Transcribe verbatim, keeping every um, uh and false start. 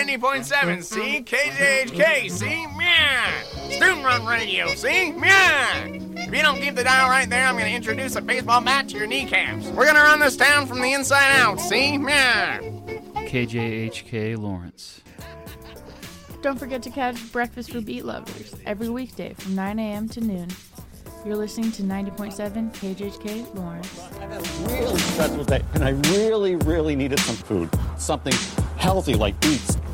ninety point seven, see? K J H K, see? Meow. Student Run Radio, see? Meow. If you don't keep the dial right there, I'm going to introduce a baseball bat to your kneecaps. We're going to run this town from the inside out, see? Meow. K J H K Lawrence. Don't forget to catch Breakfast for Beat Lovers every weekday from nine a.m. to noon. You're listening to ninety point seven K J H K Lawrence. I had a really stressful day, and I really, really needed some food. Something healthy like beets.